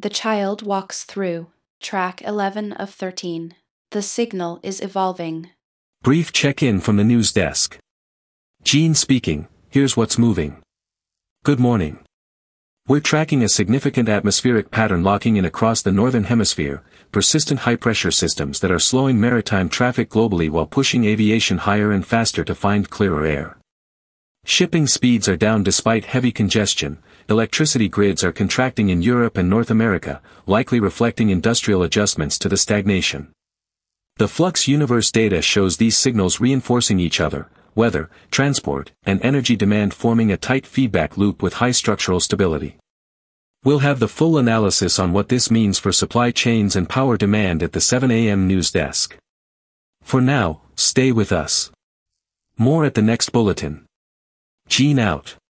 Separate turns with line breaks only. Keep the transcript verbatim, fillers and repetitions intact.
The child walks through. Track eleven of thirteen. The signal is evolving.
Brief check-in from the news desk. Gene speaking, here's what's moving. Good morning. We're tracking a significant atmospheric pattern locking in across the northern hemisphere, persistent high-pressure systems that are slowing maritime traffic globally while pushing aviation higher and faster to find clearer air. Shipping speeds are down despite heavy congestion, electricity grids are contracting in Europe and North America, likely reflecting industrial adjustments to the stagnation. The Flux Universe data shows these signals reinforcing each other, weather, transport, and energy demand forming a tight feedback loop with high structural stability. We'll have the full analysis on what this means for supply chains and power demand at the seven A M news desk. For now, stay with us. More at the next bulletin. Gene out.